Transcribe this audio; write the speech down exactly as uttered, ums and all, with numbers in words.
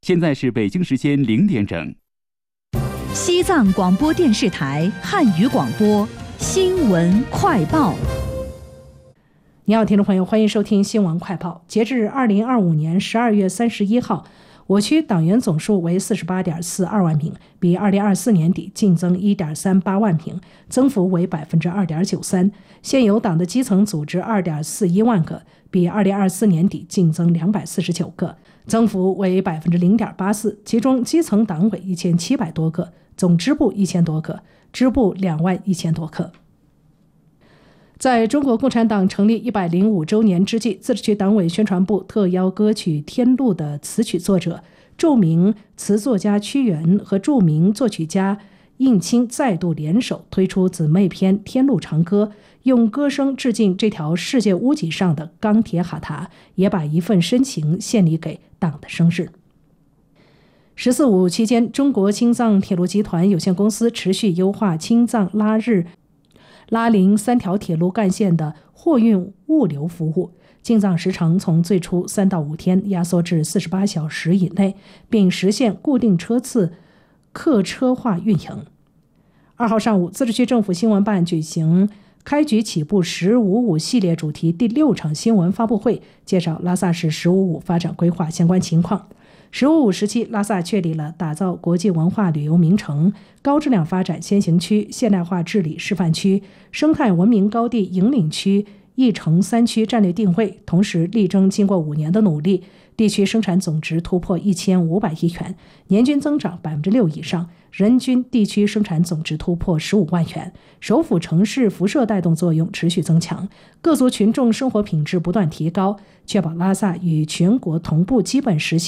现在是北京时间零点整。 西藏广播电视台汉语广播新闻快报。 你好，听众朋友，欢迎收听新闻快报。截至二零二五年十二月三十一号，我区党员总数为四十八点四二万名，比二零二四年底净增一点三八万名，增幅为百分之二点九三。现有党的基层组织二点四一万个，比二零二四年底净增两百四十九个，增幅为百分之零点八四。其中基层党委一千七百多个，总支部一千多个，支部两万一千多个。在中国共产党成立一百零五周年之际，自治区党委宣传部特邀歌曲《天路》的词曲作者、著名词作家屈原和著名作曲家应钦再度联手推出姊妹篇《天路长歌》，用歌声致敬这条世界屋脊上的钢铁哈塔，也把一份深情献礼给党的生日。十四五期间，中国青藏铁路集团有限公司持续优化青藏拉日拉林三条铁路干线的货运物流服务，进藏时程从最初三到五天压缩至四十八小时以内，并实现固定车次客车化运营。二号上午，自治区政府新闻办举行开局起步十五五系列主题第六场新闻发布会，介绍拉萨市十五五发展规划相关情况。十五五时期，拉萨确立了打造国际文化旅游名城、高质量发展先行区、现代化治理示范区、生态文明高地引领区一城三区战略定位，同时力争经过五年的努力，地区生产总值突破一千五百亿元，年均增长百分之六以上，人均地区生产总值突破十五万元，首府城市辐射带动作用持续增强，各族群众生活品质不断提高，确保拉萨与全国同步基本实现